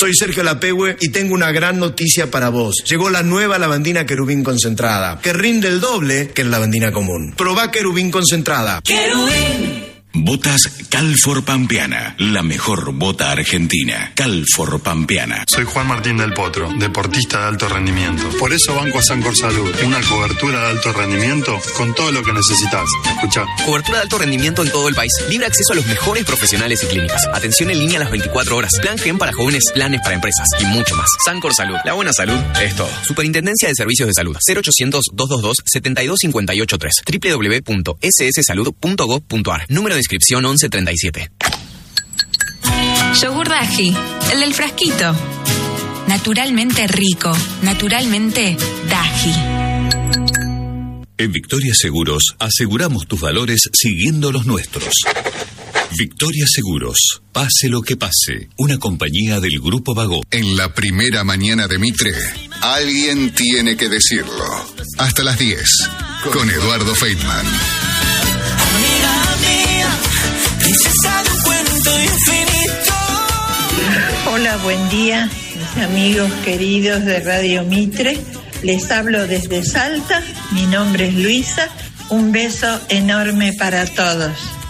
Soy Sergio Lapehue y tengo una gran noticia para vos. Llegó la nueva lavandina Querubín concentrada, que rinde el doble que la lavandina común. Probá Querubín concentrada. ¡Querubín! Botas Calfor Pampeana, la mejor bota argentina. Calfor Pampeana. Soy Juan Martín del Potro, deportista de alto rendimiento. Por eso banco a Sancor Salud, una cobertura de alto rendimiento con todo lo que necesitas. Escuchá. Cobertura de alto rendimiento en todo el país. Libre acceso a los mejores profesionales y clínicas. Atención en línea a las 24 horas. Plan GEM para jóvenes, planes para empresas y mucho más. Sancor Salud. La buena salud es todo. Superintendencia de Servicios de Salud. 0800-222-72583. www.sssalud.gov.ar. Número de inscripción 1137. Yogur Daji, el del frasquito. Naturalmente rico, naturalmente Daji. En Victoria Seguros aseguramos tus valores siguiendo los nuestros. Victoria Seguros, pase lo que pase, una compañía del Grupo Vago. En la primera mañana de Mitre, alguien tiene que decirlo. Hasta las 10, con Eduardo Feitman. Hola, buen día, mis amigos queridos de Radio Mitre. Les hablo desde Salta, mi nombre es Luisa. Un beso enorme para todos.